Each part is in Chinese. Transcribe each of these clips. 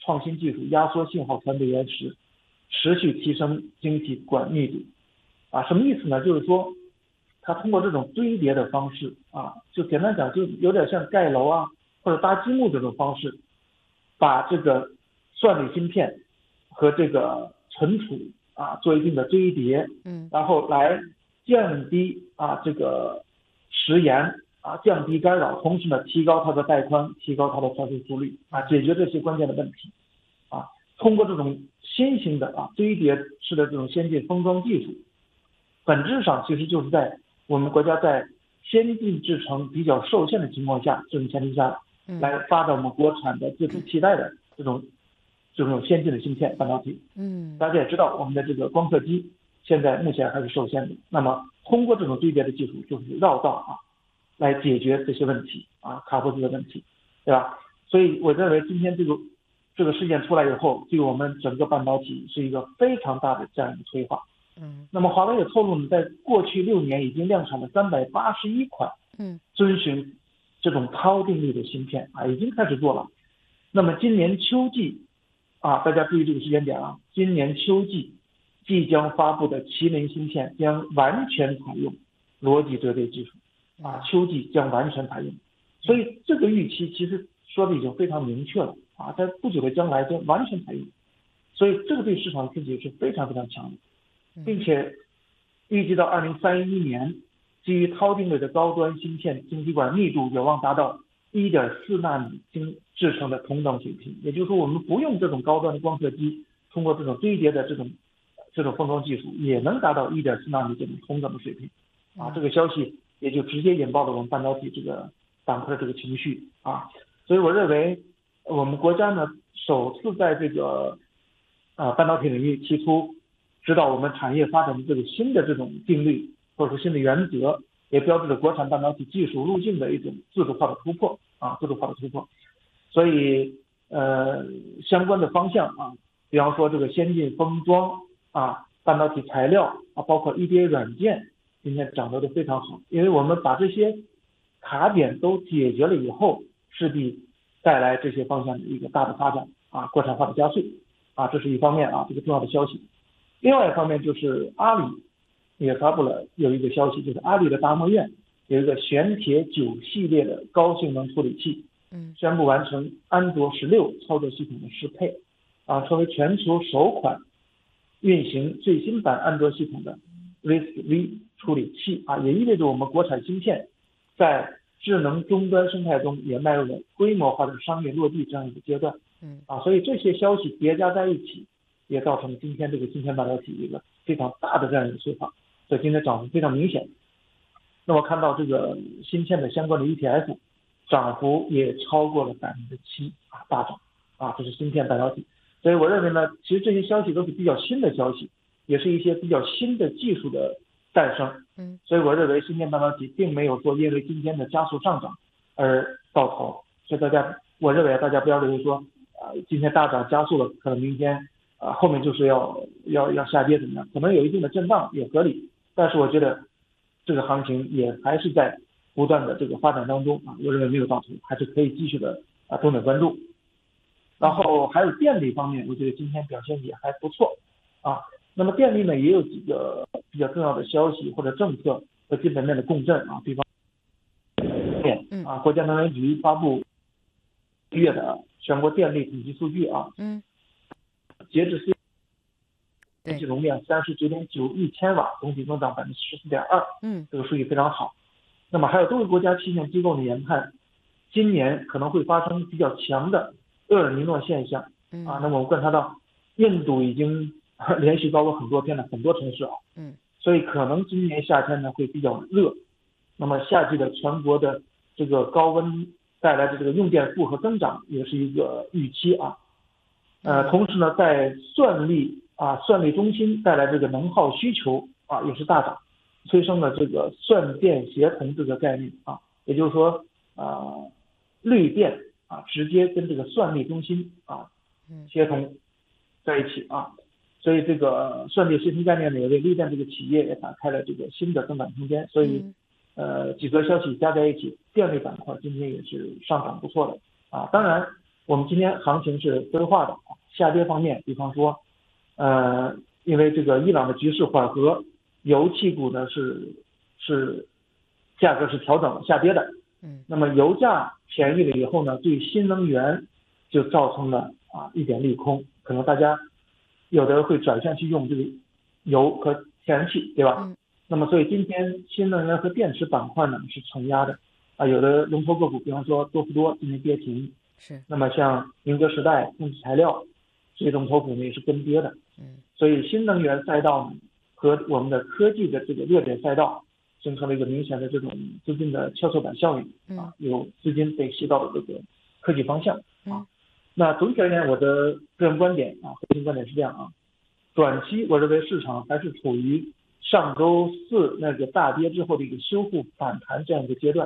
创新技术压缩信号传递延时，持续提升晶体管密度。什么意思呢？就是说它通过这种堆叠的方式就简单讲就有点像盖楼或者搭积木这种方式，把这个算力芯片和这个存储做一定的堆叠，然后来降低这个时延降低干扰，同时呢提高它的带宽，提高它的传输速率解决这些关键的问题通过这种新型的堆叠式的这种先进封装技术，本质上其实就是在我们国家在先进制程比较受限的情况下，这种前提下来发展我们国产的自主替代的这种先进的芯片半导体。大家也知道我们的这个光刻机现在目前还是受限的，那么通过这种堆叠的技术就是绕道来解决这些问题卡脖子的问题，对吧？所以我认为今天这个事件出来以后，对我们整个半导体是一个非常大的这样一个催化。那么华为也透露呢，在过去6年已经量产了381款遵循这种超定律的芯片已经开始做了。那么今年秋季大家注意这个时间点今年秋季即将发布的麒麟芯片将完全采用逻辑折叠技术秋季将完全采用。所以这个预期其实说的已经非常明确了在不久的将来将完全采用。所以这个对市场刺激是非常非常强的，并且预计到2031年，基于超定律的高端芯片晶体管密度有望达到1.4纳米制成的同等水平。也就是说，我们不用这种高端的光刻机，通过这种堆叠的这种封装技术，也能达到1.4纳米这种同等的水平这个消息也就直接引爆了我们半导体这个板块的这个情绪所以我认为我们国家呢首次在这个半导体领域提出指导我们产业发展的这个新的这种定律或者说新的原则，也标志着国产半导体技术路径的一种自主化的突破所以相关的方向比方说这个先进封装半导体材料包括 EDA 软件今天涨得都非常好，因为我们把这些卡点都解决了以后，势必带来这些方向的一个大的发展国产化的加速这是一方面这个重要的消息。另外一方面就是阿里也发布了有一个消息，就是阿里的达摩院有一个玄铁9系列的高性能处理器宣布完成安卓16操作系统的适配成为全球首款运行最新版安卓系统的 RISC-V 处理器也意味着我们国产芯片在智能终端生态中也迈入了规模化的商业落地这样一个阶段所以这些消息叠加在一起，也造成今天这个芯片半导体一个非常大的这样一个催化，所以今天涨幅非常明显。那么看到这个芯片的相关的 ETF 涨幅也超过了7%大涨这是芯片半导体。所以我认为呢，其实这些消息都是比较新的消息，也是一些比较新的技术的诞生所以我认为芯片半导体并没有说因为今天的加速上涨而到头。所以我认为大家不要认为说今天大涨加速了，可能明天后面就是要下跌怎么样，可能有一定的震荡也合理，但是我觉得这个行情也还是在不断的这个发展当中我认为没有到头，还是可以继续的多点关注。然后还有电力方面，我觉得今天表现也还不错那么电力呢也有几个比较重要的消息或者政策和基本面的共振比方国家能源局发布1月的全国电力统计数据截至4月计容量39.9亿千瓦，总体增长14.2%这个数据非常好。那么还有多个国家气象机构的研判，今年可能会发生比较强的厄尔尼诺现象那么我们观察到印度已经连续高温很多天了，很多城市所以可能今年夏天呢会比较热。那么夏季的全国的这个高温带来的这个用电负荷增长也是一个预期同时呢在算力中心带来这个能耗需求也是大涨，催生了这个算电协同这个概念也就是说绿电直接跟这个算力中心协同在一起所以这个算力协同概念呢，也为绿电这个企业也打开了这个新的增长空间。所以几则消息加在一起，电力板块今天也是上涨不错的当然我们今天行情是分化的，下跌方面，比方说，因为这个伊朗的局势缓和，油气股呢是价格是调整下跌的，那么油价便宜了以后呢，对新能源就造成了一点利空，可能大家有的会转向去用这个油和天然气，对吧？那么所以今天新能源和电池板块呢是承压的有的龙头个股，比方说多氟多今天跌停， 是。 那么像宁德时代、共济材料这些龙头股呢也是跟跌的，所以新能源赛道呢和我们的科技的这个热点赛道形成了一个明显的这种资金的跷跷板效应有资金被吸到了这个科技方向那总体而言，我的个人观点核心观点是这样短期我认为市场还是处于上周四那个大跌之后的一个修复反弹这样一个阶段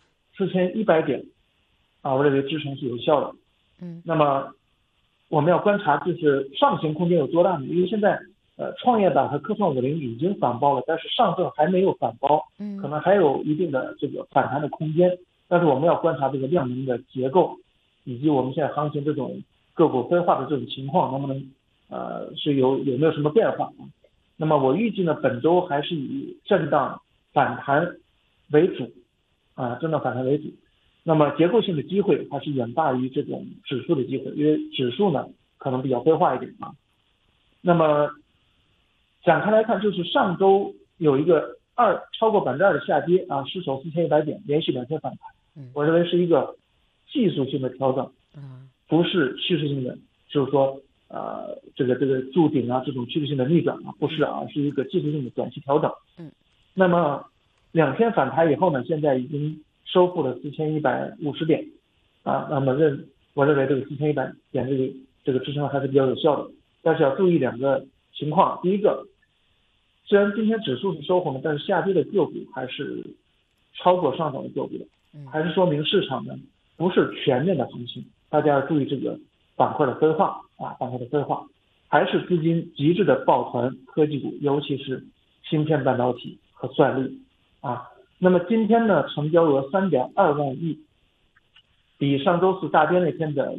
，4100点我认为支撑是有效的。那么我们要观察就是上行空间有多大呢？因为现在创业板和科创50已经反包了，但是上证还没有反包，可能还有一定的这个反弹的空间。但是我们要观察这个量能的结构，以及我们现在行情这种个股分化的这种情况，能不能是有没有什么变化？那么我预计呢，本周还是以震荡反弹为主震荡反弹为主。那么结构性的机会还是远大于这种指数的机会，因为指数呢可能比较分化一点那么展开来看，就是上周有一个超过2%的下跌失守4100点，连续2天反弹。我认为是一个技术性的调整，不是趋势性的，就是说这个筑顶这种趋势性的逆转不是是一个技术性的短期调整。那么2天反弹以后呢，现在已经收复了4150点那么我认为这个4100点这个支撑还是比较有效的，但是要注意2个情况。第一个，虽然今天指数是收红的，但是下跌的个股还是超过上涨的个股的，还是说明市场呢不是全面的行情，大家要注意这个板块的分化板块的分化，还是资金极致的抱团科技股，尤其是芯片半导体和算力那么今天呢，成交额3.2万亿，比上周四大跌那天的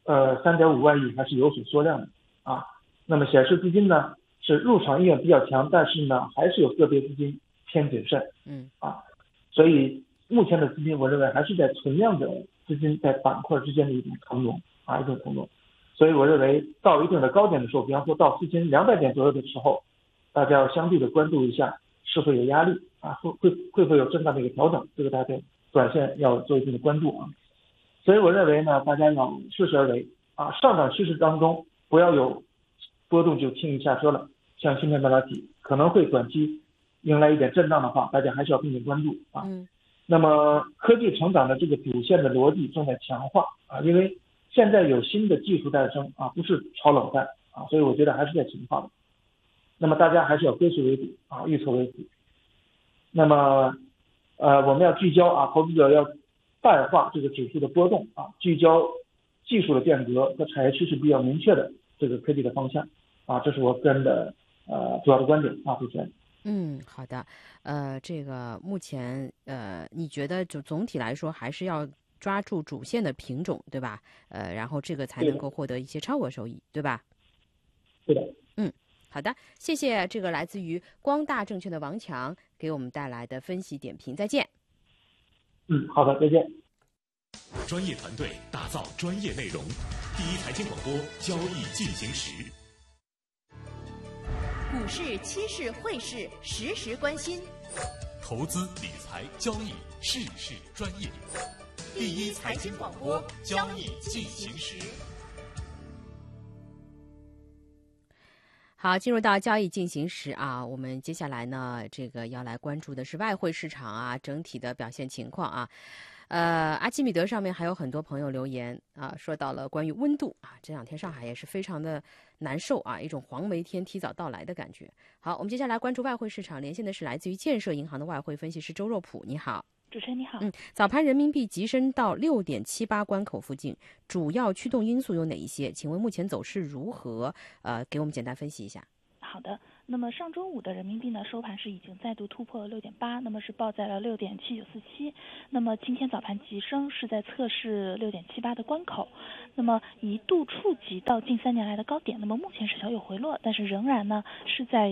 3.5万亿还是有所缩量的那么显示资金呢是入场意愿比较强，但是呢还是有个别资金偏谨慎所以目前的资金我认为还是在存量的资金在板块之间的一种腾涌所以我认为到一定的高点的时候，比方说到4200点左右的时候，大家要相对的关注一下是否有压力会不会有震荡的一个调整，这个大家短线要做一定的关注所以我认为呢，大家要适时而为上涨趋势当中不要有波动就轻易下车了，像芯片半导体可能会短期迎来一点震荡的话，大家还是要并且关注那么科技成长的这个主线的逻辑正在强化因为现在有新的技术诞生不是炒冷饭所以我觉得还是在强化的。那么大家还是要归属为主预测为主。那么我们要聚焦投资者要淡化这个指数的波动聚焦技术的变革和产业趋势比较明确的这个科技的方向这是我个人的主要的观点主持人。 好的。这个目前你觉得就总体来说还是要抓住主线的品种，对吧？然后这个才能够获得一些超额收益，对吧？ 对的。 好的，谢谢这个来自于光大证券的王强给我们带来的分析点评，再见。 好的，再见。 专业团队打造专业内容，第一财经广播交易进行时。 股市、期市、汇市，时时关心。 投资理财交易，事事专业。第一财经广播交易进行时。 好，进入到交易进行时我们接下来呢，这个要来关注的是外汇市场整体的表现情况阿基米德上面还有很多朋友留言说到了关于温度这2天上海也是非常的难受一种黄梅天提早到来的感觉。好，我们接下来关注外汇市场，连线的是来自于建设银行的外汇分析师周若普，你好。 主持人你好。 早盘人民币急升到6.78关口附近，主要驱动因素有哪一些？请问目前走势如何？给我们简单分析一下。 好的， 那么上周五的人民币呢收盘是已经再度突破了6.8，那么是报在了6.7947，那么今天早盘急升，是在测试6.78的关口，那么一度触及到近3年来的高点，那么目前是小有回落，但是仍然呢是在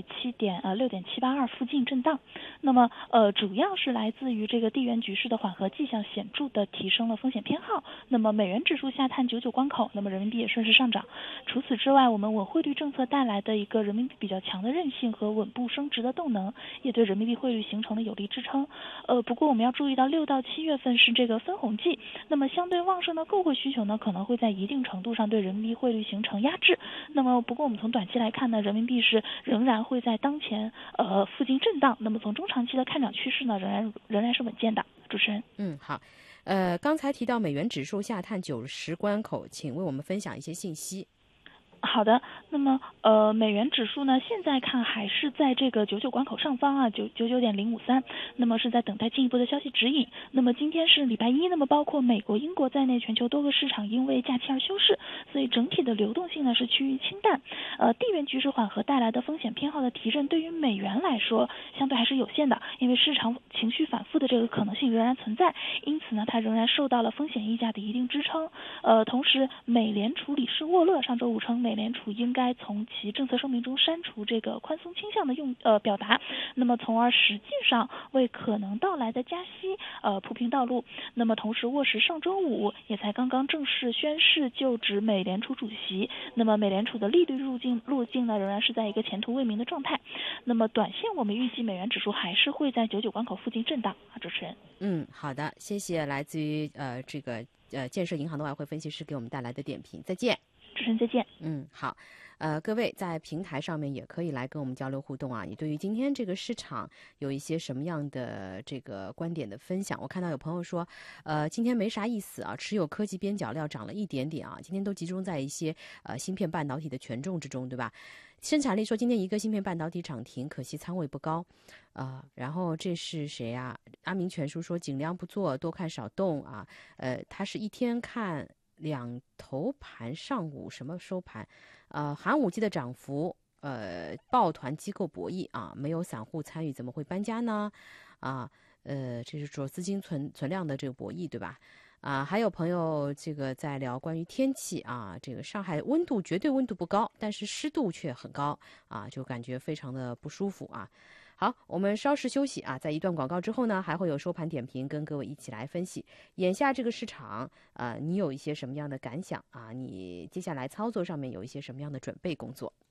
6.782附近震荡。那么主要是来自于这个地缘局势的缓和迹象显著的提升了风险偏好，那么美元指数下探99关口，那么人民币也顺势上涨。除此之外，我们稳汇率政策带来的一个人民币比较强的韧性和稳步升值的动能，也对人民币汇率形成了有力支撑。不过我们要注意到6到7月份是这个分红季，那么相对旺盛的购汇需求呢，可能会在一定程度上对人民币汇率形成压制。那么不过我们从短期来看呢，人民币是仍然会在当前附近震荡。那么从中长期的看涨趋势呢，仍然是稳健的。主持人， 好。刚才提到美元指数下探90关口，请为我们分享一些信息。 好的，那么美元指数呢，现在看还是在这个99关口上方啊，99.053，那么是在等待进一步的消息指引。那么今天是礼拜一，那么包括美国、英国在内，全球多个市场因为假期而休市，所以整体的流动性呢是趋于清淡。地缘局势缓和带来的风险偏好的提振，对于美元来说相对还是有限的，因为市场情绪反复的这个可能性仍然存在，因此呢，它仍然受到了风险溢价的一定支撑。同时，美联储理事沃勒上周五称，美联储应该从其政策声明中删除这个宽松倾向的表达，那么从而实际上为可能到来的加息铺平道路。那么同时，沃什上周五也才刚刚正式宣誓就职美联储主席。那么美联储的利率路径呢，仍然是在一个前途未明的状态。那么短线我们预计美元指数还是会在99关口附近震荡。主持人， 好的，谢谢来自于这个建设银行的外汇分析师给我们带来的点评，再见。 主持人再见。 好，各位在平台上面也可以来跟我们交流互动啊。你对于今天这个市场有一些什么样的这个观点的分享？我看到有朋友说，今天没啥意思啊，持有科技边角料涨了一点点啊，今天都集中在一些芯片半导体的权重之中，对吧？生产力说今天一个芯片半导体涨停，可惜仓位不高，然后这是谁啊？阿明全书说尽量不做，多看少动啊。他是一天看2头盘，上午什么收盘？寒武纪的涨幅，抱团机构博弈啊，没有散户参与怎么会搬家呢？这是说资金存量的这个博弈，对吧？还有朋友这个在聊关于天气啊，这个上海绝对温度不高，但是湿度却很高啊，就感觉非常的不舒服啊。好，我们稍事休息啊，在一段广告之后呢，还会有收盘点评跟各位一起来分析眼下这个市场你有一些什么样的感想啊？你接下来操作上面有一些什么样的准备工作？